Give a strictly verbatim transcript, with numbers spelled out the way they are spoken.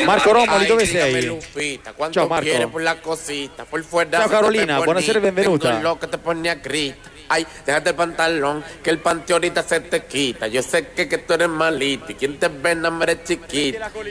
Marco Romoli, dove Ay, dígame, sei? Lupita, ¿cuánto Ciao, Marco. quieres por la cosita? Por fuera. Ciao, Carolina, buonasera e benvenuta. Tengo lo que te pone a grita. Ay, déjate el pantalón, que el panty ahorita se te quita. Yo sé que, que tú eres malito y quien te ve no eres chiquita.